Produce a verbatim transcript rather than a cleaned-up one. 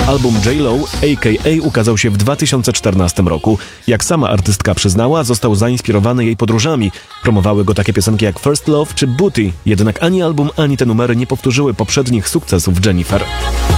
Album J Lo, a k a ukazał się w dwa tysiące czternastym roku. Jak sama artystka przyznała, został zainspirowany jej podróżami. Promowały go takie piosenki jak First Love czy Booty, jednak ani album, ani te numery nie powtórzyły poprzednich sukcesów Jennifer.